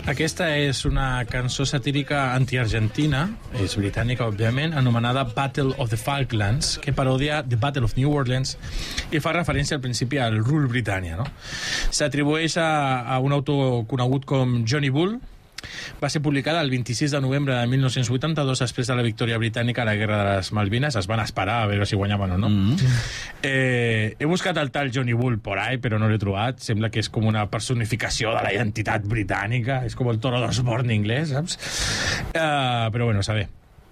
Aquesta és una cançó satírica anti-argentina, és britànica, òbviament, anomenada Battle of the Falklands, que parodia The Battle of New Orleans i fa referència al principi al Rule Britannia, no? S'atribueix a un autor conegut com Johnny Bull. Va ser publicada el 26 de novembre de 1982 després de la victòria britànica a la Guerra de les Malvines. Es van esperar a veure si guanyaven o no. He buscat el tal Johnny Bull por ahí, però no l'he trobat. Sembla que és com una personificació de la identitat britànica. És com el Toro d'Osborne inglès, saps? Però bueno, saber.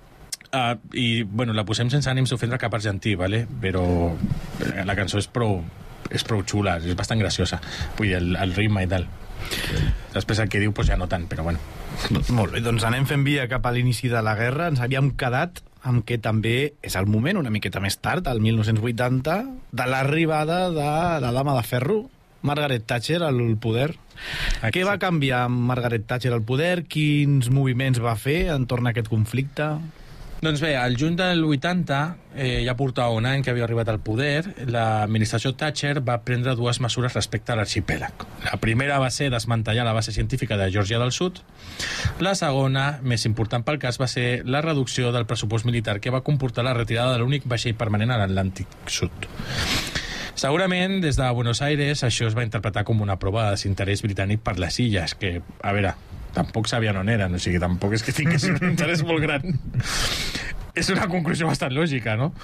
I bueno, la posem sense ànims d'ofendre cap argentí, ¿vale? Però la cançó és prou xula, és bastant graciosa. Vull dir, el ritme i tal. Després el que diu ja no tant, però bueno. Molt bé, doncs anem fent via cap a l'inici de la guerra. Ens havíem quedat amb que també és el moment, una miqueta més tard, el 1980, de l'arribada de la dama de ferro, Margaret Thatcher, al poder. Què va canviar amb Margaret Thatcher al poder? Quins moviments va fer entorn a aquest conflicte? Doncs bé, al juny del 80, ja portava un any que havia arribat al poder, l'administració Thatcher va prendre dues mesures respecte a l'arxipèlag. La primera va ser desmantellar la base científica de Geòrgia del Sud. La segona, més important pel cas, va ser la reducció del pressupost militar, que va comportar la retirada de l'únic vaixell permanent a l'Atlàntic Sud. Segurament, des de Buenos Aires, això es va interpretar com una prova de desinterès britànic per les illes, que, a veure, tampoc sabien on eren, o sigui, tampoc és que tinguessin un interès molt gran. És una conclusió bastant lògica, no?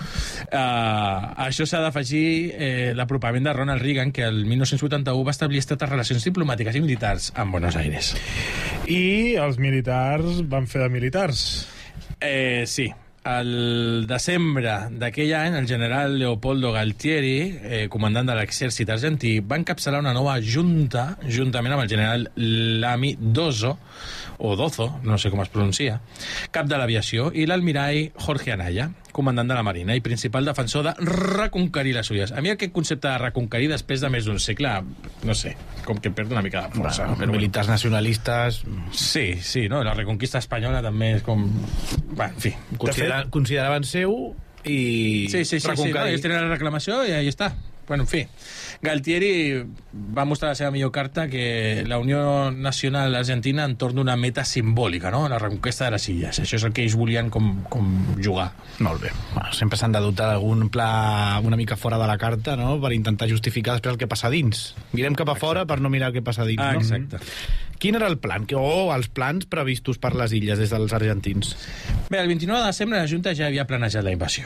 A això s'ha d'afegir l'apropament de Ronald Reagan, que el 1981 va establir estretes relacions diplomàtiques i militars amb Buenos Aires. I els militars van fer de militars? Sí. Al desembre d'aquell any, el general Leopoldo Galtieri, comandant de l'exèrcit argentí, va encapçalar una nova junta, juntament amb el general Lamy Dozo, o Dozo, no sé com es pronuncia, cap de l'aviació, i l'almirall Jorge Anaya, comandant de la Marina i principal defensor de reconquerir les illes. A mi aquest concepte de reconquerir després de més d'un segle, no sé, com que perd una mica de força. Bueno, militars nacionalistes... Sí, no? La reconquista espanyola també és com... Bueno, en fi. Consideraven seu i... Sí, no? Ells tenen la reclamació i ahí està. Bueno, en fi. Galtieri va mostrar la seva millor carta, que la Unió Nacional Argentina entorn d'una meta simbòlica, no? La reconquesta de les illes. Això és el que ells volien com jugar. Molt bé. Bueno, sempre s'han de dotar d'algun pla una mica fora de la carta, no?, per intentar justificar després el que passa dins. Mirem cap a fora per no mirar el que passa dins, no? Exacte. Quin era el plan? Els plans previstos per les illes des dels argentins? Bé, el 29 de desembre la Junta ja havia planejat la invasió,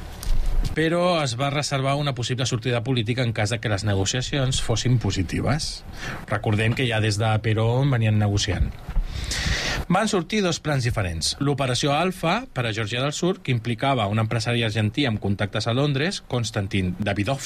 però es va reservar una possible sortida política en cas de que les negociacions fossin positives. Recordem que ja des de Perón venien negociant. Van sortir dos plans diferents. L'operació Alfa per a Geòrgia del Sud, que implicava un empresari argentí amb contactes a Londres, Konstantin Davidov.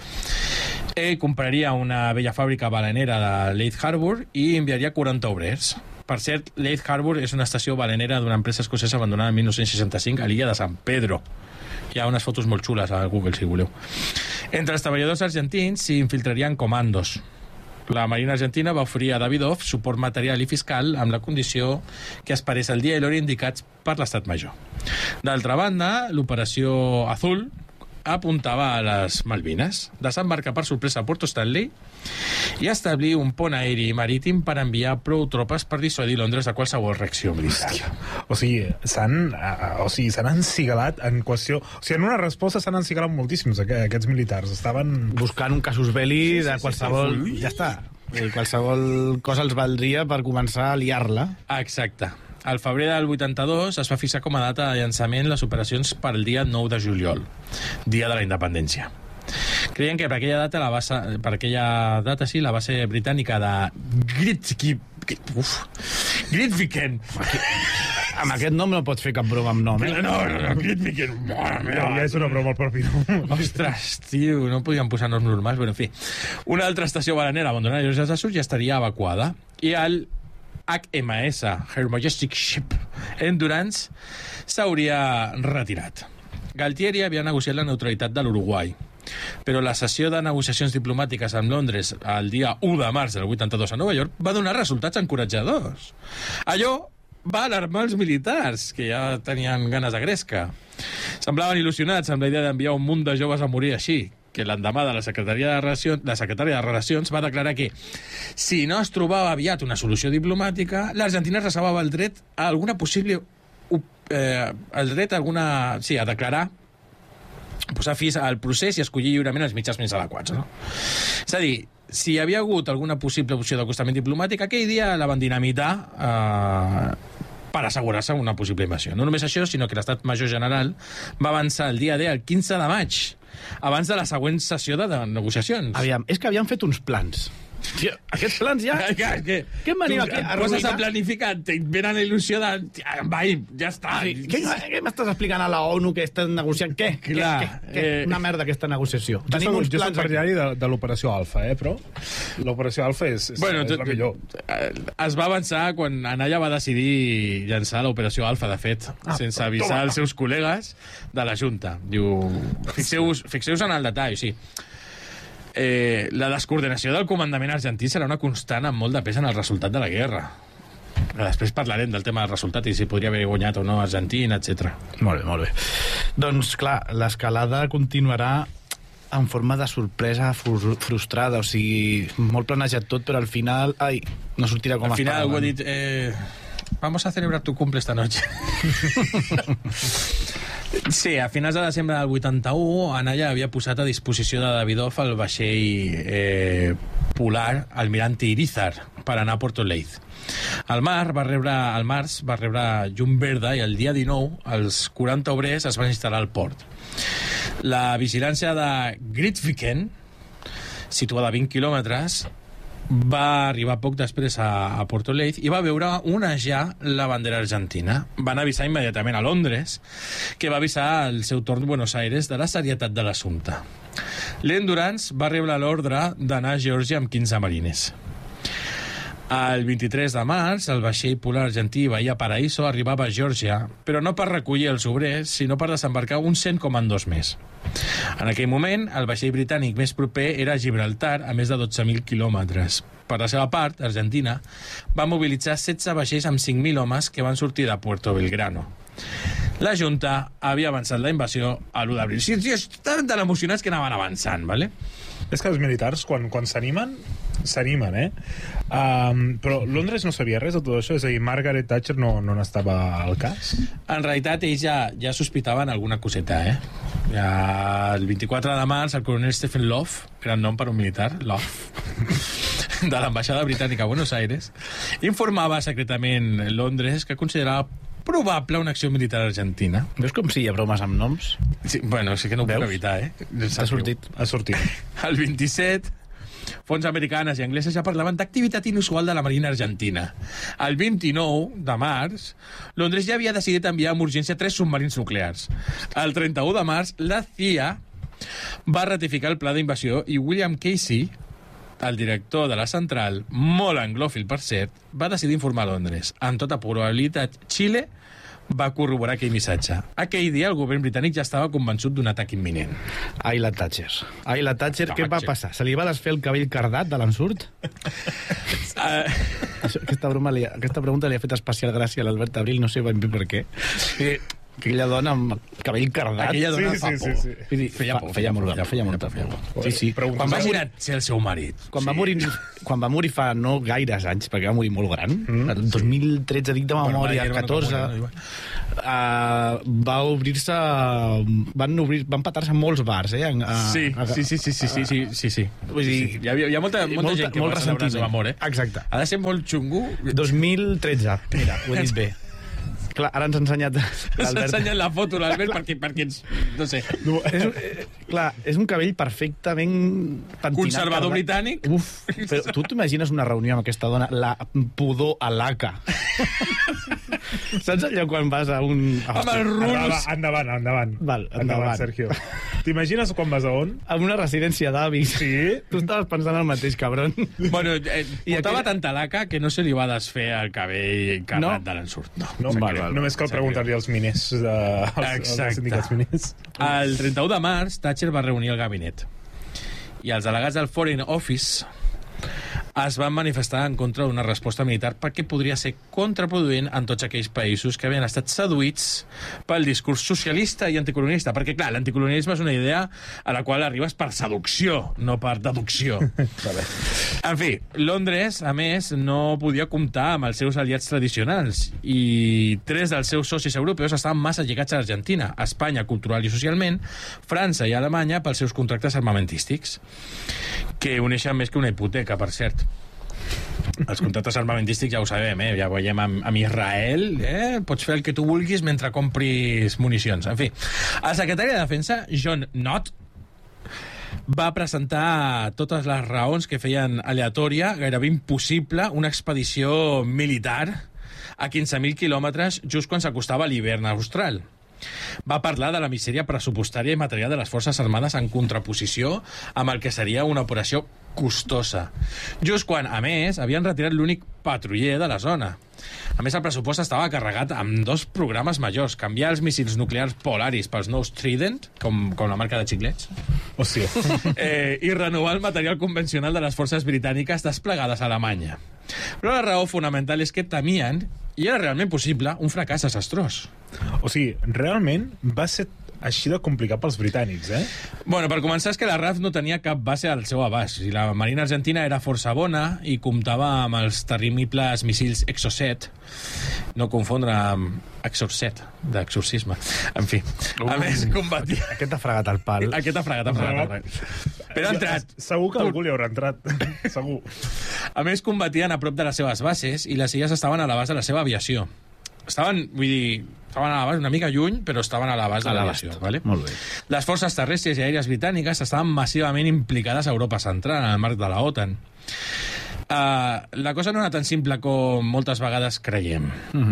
Ell compraria una vella fàbrica balenera de Leith Harbour i enviaria 40 obrers. Per cert, Leith Harbour és una estació balenera d'una empresa escocesa abandonada en 1965 a l'illa de San Pedro. Hi ha unes fotos molt xules a Google, si voleu. Entre els treballadors argentins s'hi infiltrarien comandos. La Marina Argentina va oferir a Davidov suport material i fiscal amb la condició que esperés el dia i l'hora indicats per l'Estat Major. D'altra banda, l'operació Azul apuntava a les Malvines, desembarcar per sorpresa a Puerto Stanley i establir un pont aeri i marítim per enviar prou tropes per dissuadir Londres de qualsevol reacció militar. O sigui, s'han encigalat en qüestió... O sigui, en una resposta s'han encigalat moltíssims aquests militars. Estaven... buscant un casus belli de qualsevol... Ja està. Qualsevol cosa els valdria per començar a liar-la. Exacte. Al febrer del 82 es va fixar com a data de llançament les operacions per al dia 9 de juliol, dia de la independència. Creien que per aquella data la base britànica de Grytviken. Amb aquest nom no pots fer cap broma amb nom, No, Grytviken. Ja és una broma al propi nom. Ostres, tio, no podien posar noms normals. Bueno, en fi, una altra estació balenera abandonada a Geòrgia del Sud ja estaria evacuada i el HMS, Her Majestic Ship Endurance, s'hauria retirat. Galtieri havia negociat la neutralitat de l'Uruguai, però la sessió de negociacions diplomàtiques amb Londres el dia 1 de març del 82 a Nova York va donar resultats encoratjadors. Allò va alarmar els militars, que ja tenien ganes de gresca. Semblaven il·lusionats amb la idea d'enviar un munt de joves a morir així. que l'endemà de la secretària de Relacions va declarar que si no es trobava aviat una solució diplomàtica, l'Argentina reservava el dret a alguna possible a declarar, posar fi al procés i escollir lliurement els mitjans més adequats, no? És a dir, si hi havia hagut alguna possible opció d'acostament diplomàtic, aquell dia la van dinamitar per assegurar-se una possible invasió. No només això, sinó que l'Estat Major General va avançar el dia D, el 15 de maig, abans de la següent sessió de negociacions. Aviam, és que havien fet uns plans. Tio, aquests plans ja... Què em veniu aquí a poses a arruïnar? planificar, et venen la il·lusió de... Vai, ja està. Sí, què m'estàs explicant a la ONU que estan negociant? Què? Clar, Una merda aquesta negociació. Jo soc partidari de l'operació Alfa, però l'operació Alfa és la millor. Es va avançar quan Anaya va decidir llançar l'operació Alfa, de fet, sense avisar els seus col·legues de la Junta. Diu, fixeu-vos en el detall, sí. La descoordinació del comandament argentí serà una constant amb molt de pes en el resultat de la guerra. Després parlarem del tema del resultat i si podria haver guanyat o no Argentina, etc. Molt bé, molt bé. Doncs, clar, l'escalada continuarà en forma de sorpresa frustrada, o sigui, molt planejat tot, però al final, no sortirà com al final esperaven. Ho ha dit, vamos a celebrar tu cumple esta noche. Sí, a finals de desembre del 81, Anaya havia posat a disposició de Davidoff el vaixell polar Almirante Irizar per anar a Porto Leith. Al març va rebre llum verda i el dia 19 els 40 obrers es van instal·lar al port. La vigilància de Grytviken, situada a 20 quilòmetres, va arribar poc després a Porto Leith i va veure onejar la bandera argentina. Van avisar immediatament a Londres, que va avisar al seu torn Buenos Aires de la serietat de l'assumpte. L'Endurance va rebre l'ordre d'anar a Geòrgia amb 15 marines. El 23 de març, el vaixell polar argentí Bahia Paraíso arribava a Geòrgia, però no per recollir els obrers, sinó per desembarcar uns 100 comandos més. En aquell moment, el vaixell britànic més proper era Gibraltar, a més de 12.000 quilòmetres. Per la seva part, Argentina va mobilitzar 16 vaixells amb 5.000 homes que van sortir de Puerto Belgrano. La Junta havia avançat la invasió a l'1 d'abril. Sí, estaven tan emocionats que anaven avançant, ¿vale? És que els militars, quan s'animen, però Londres no sabia res de tot això? És a dir, Margaret Thatcher no n'estava al cas? En realitat, ells ja sospitaven alguna coseta, Ja, el 24 de març, el coronel Stephen Love, gran nom per un militar, Love, de l'ambaixada britànica a Buenos Aires, informava secretament Londres que considerava probable una acció militar argentina. Veus com si hi ha bromes amb noms? Sí, bueno, sí que no ho puc evitar, Ha sortit. El 27, fonts americanes i angleses ja parlaven d'activitat inusual de la Marina Argentina. El 29 de març, Londres ja havia decidit enviar amb urgència 3 submarins nuclears. El 31 de març, la CIA va ratificar el pla d'invasió i William Casey, el director de la central, molt anglòfil per cert, va decidir informar a Londres. Amb tota probabilitat, Xile va corroborar aquell missatge. Aquell dia el govern britànic ja estava convençut d'un atac imminent. Ai, la Thatcher, què va passar? Se li va desfer el cabell cardat de l'ensurt? Aquesta pregunta li ha fet especial gràcia a l'Albert Abril, no sé ben bé per què. Aquella dona amb cabell cardat. Aquella dona sí. Feia molt por. Sí. Quan va morir ser el seu marit. Quan va morir fa no gaires anys, perquè va morir molt gran, el 2013, dic de memòria, 14, va obrir-se... Van petar-se molts bars, Sí. Vull dir, hi ha molta gent que va celebrar el seu amor, Exacte. Ha de ser molt xungo. 2013, mira, ho he dit bé. Clar, ara ens ha ensenyat l'Albert. Ens ha ensenyat la foto, l'Albert, perquè ens... No sé. Clar, és un cabell perfectament pentinat. Conservador britànic? Uf, però tu t'imagines una reunió amb aquesta dona, la pudor a l'ACA. Saps allò quan vas a un... Amb els rulos. Endavant. Val, endavant. Sergio. T'imagines quan vas a on? A una residència d'avis. Sí? Tu estaves pensant el mateix, cabron. Bueno, portava tanta laca que no se li va desfer el cabell capat de l'ensurt. No, només cal preguntar-li als miners, als sindicats miners. El 31 de març, Thatcher va reunir el gabinet. I els delegats del Foreign Office es van manifestar en contra d'una resposta militar perquè podria ser contraproduent en tots aquells països que havien estat seduïts pel discurs socialista i anticolonialista. Perquè, clar, l'anticolonialisme és una idea a la qual arribes per seducció, no per deducció. En fi, Londres, a més, no podia comptar amb els seus aliats tradicionals i 3 dels seus socis europeus estaven massa lligats a Argentina, Espanya cultural i socialment, França i Alemanya pels seus contractes armamentístics, que uneixen més que una hipoteca, per cert. Els contractes armamentístics ja ho sabem, ja ho veiem amb Israel, pots fer el que tu vulguis mentre compris municions. En fi, el secretari de Defensa, John Nott, va presentar totes les raons que feien aleatòria, gairebé impossible, una expedició militar a 15.000 quilòmetres just quan s'acostava l'hivern austral. Va parlar de la misèria pressupostària i material de les Forces Armades en contraposició amb el que seria una operació costosa. Just quan, a més, havien retirat l'únic patruller de la zona. A més, el pressupost estava carregat amb 2 programes majors. Canviar els míssils nuclears Polaris pels nous Trident, com la marca de xiclets, i renovar el material convencional de les forces britàniques desplegades a Alemanya. Però la raó fonamental és que temien, i era realment possible, un fracàs desastrós. O sigui, realment va ser així de complicat pels britànics, Bueno, per començar, és que la RAF no tenia cap base al seu abast. I la Marina Argentina era força bona i comptava amb els terribles missils Exocet, no confondre amb Exorcet, d'exorcisme. En fi, a més, combatia... Aquest ha fregat el pal. Aquest ha fregat el pal. Però ha entrat. Segur que algú li haurà entrat. Segur. A més, combatien a prop de les seves bases i les illes estaven a l'abast de la seva aviació. Estaven a l'abast, una mica lluny, però estaven a l'abast de l'aviació. Vale? Molt bé. Les forces terrestres i aèries britàniques estaven massivament implicades a Europa Central, en el marc de la OTAN. La cosa no era tan simple com moltes vegades creiem.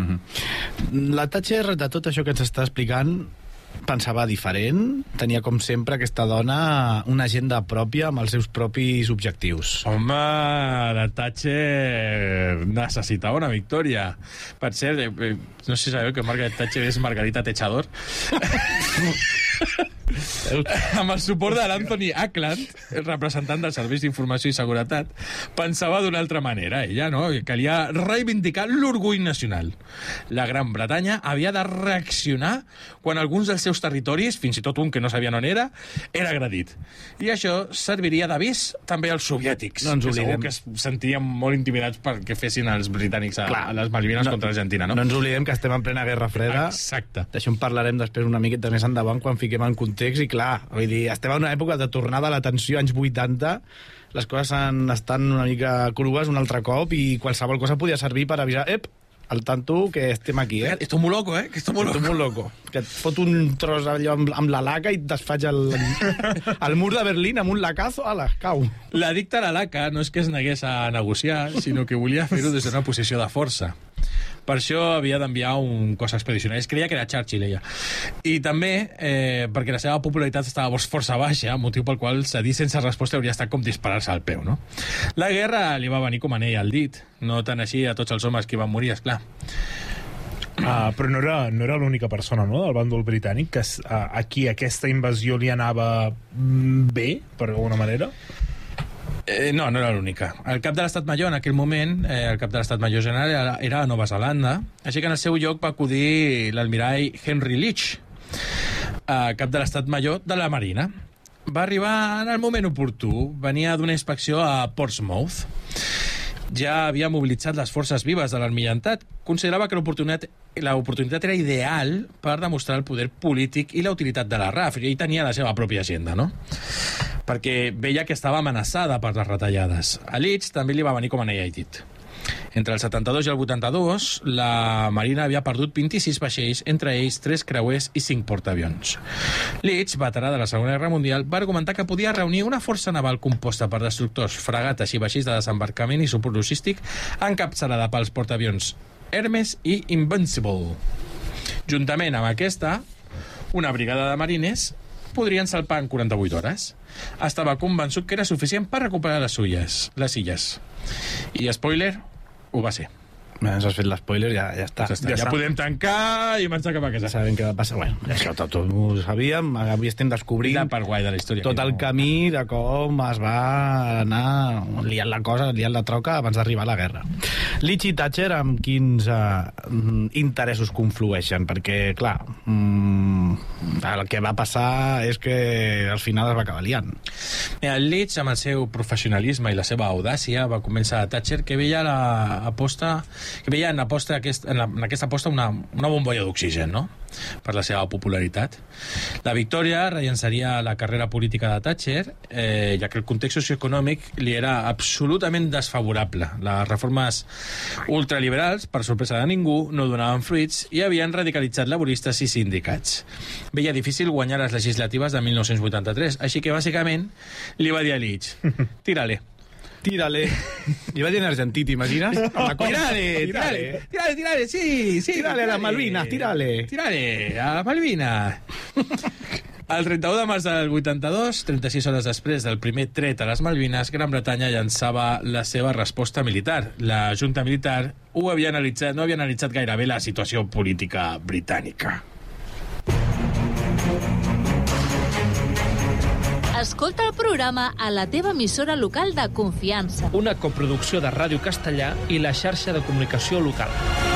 La Thatcher, de tot això que ens està explicant, pensava diferent, tenia com sempre aquesta dona una agenda pròpia amb els seus propis objectius. Home, la Thatcher necessitava una victòria. Per cert, no sé si sabeu que Margaret Thatcher és Margarita Techador. Amb el suport de l'Anthony Ackland, el representant dels serveis d'informació i seguretat, pensava d'una altra manera. Ella, no? Calia reivindicar l'orgull nacional. La Gran Bretanya havia de reaccionar quan alguns dels seus territoris, fins i tot un que no sabien on era agredit. I això serviria d'avís també als soviètics, no ens oblidem. que segur que es sentien molt intimidats perquè fessin els britànics a les Malvines contra Argentina, no? No ens oblidem que estem en plena Guerra Freda. Exacte. D'això en parlarem després una miqueta més endavant quan fiquem en context i clar, vull dir, estem en una època de tornada a la tensió, anys 80, les coses estan una mica crues un altre cop i qualsevol cosa podia servir per avisar, al tanto que estem aquí, Esto muy loco, Que esto muy loco. Esto muy loco. Que et fot un tros allò amb la laca i et desfaig el mur de Berlín amb un lacazo, ala, cau. L'addicte a la laca no és que es negués a negociar, sinó que volia fer-ho des d'una posició de força. Per això havia d'enviar un cos expedicionari. Es creia que era Churchill, ella. I també perquè la seva popularitat estava força baixa, motiu pel qual cedir sense resposta hauria estat com disparar-se al peu, no? La guerra li va venir com anell al dit, no tant així a tots els homes que van morir, esclar. Però no era l'única persona, no?, del bàndol britànic que a qui aquesta invasió li anava bé, per alguna manera. No era l'única. El cap de l'Estat Major en aquell moment, el cap de l'Estat Major general era a Nova Zelanda, així que en el seu lloc va acudir l'almirall Henry Leach, cap de l'Estat Major de la Marina. Va arribar en el moment oportú, venia d'una inspecció a Portsmouth. Ja havia mobilitzat les forces vives de l'almirantat. Considerava que l'oportunitat era ideal per demostrar el poder polític i la utilitat de la RAF. I ell tenia la seva pròpia agenda, no? Perquè veia que estava amenaçada per les retallades. A Leeds també li va venir com anell al dit. Entre el 72 i el 82, la Marina havia perdut 26 vaixells, entre ells 3 creuers i 5 portaavions. Leeds, veterà de la Segona Guerra Mundial, va argumentar que podia reunir una força naval composta per destructors, fragates i vaixells de desembarcament i suport logístic, encapçalada pels portaavions Hermes i Invincible. Juntament amb aquesta, una brigada de mariners podrien salpar en 48 hores. Estava convençut que era suficient per recuperar les illes. I, spoiler, ho va ser. Ens has fet l'espoiler, ja està. Ja podem tancar i marxar cap a casa. Sabem què va passar. Bueno, això tot ho sabíem, avui estem descobrint la part guai de la història. tot el camí de com es va anar liant la cosa, liant la troca abans d'arribar a la guerra. Leach i Thatcher, amb quins interessos conflueixen? Perquè, clar, el que va passar és que al final es va acabar liant. Mira, el Leach, amb el seu professionalisme i la seva audàcia, va convèncer a Thatcher que veia en aquesta aposta una bombolla d'oxigen, no?, per la seva popularitat. La victòria rellençaria la carrera política de Thatcher, ja que el context socioeconòmic li era absolutament desfavorable. Les reformes ultraliberals, per sorpresa de ningú, no donaven fruits i havien radicalitzat laboristes i sindicats. Veia difícil guanyar les legislatives de 1983, així que, bàsicament, li va dir a Leach: tírale. Tírale. I va dir en argentí, t'imagines? Tírale, sí. Tírale a las Malvinas, tírale. Tírale a las Malvinas. El 31 de març del 82, 36 hores després del primer tret a les Malvines, Gran Bretanya llançava la seva resposta militar. La Junta Militar no havia analitzat gairebé la situació política britànica. Escolta el programa a la teva emissora local de confiança. Una coproducció de Ràdio Castellà i la xarxa de comunicació local.